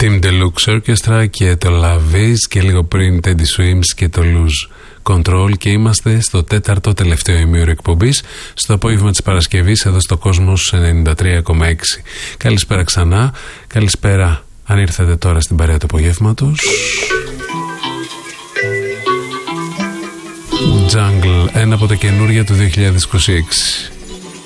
Team Deluxe Orchestra και το Lavis και λίγο πριν Teddy Swims και το Lose Control, και είμαστε στο τέταρτο τελευταίο ημίωρο εκπομπής, στο απόγευμα της Παρασκευής εδώ στο Κόσμος 93,6. Καλησπέρα ξανά, καλησπέρα αν ήρθατε τώρα στην παρέα του απογεύματος. Jungle, ένα από τα καινούργια του 2026.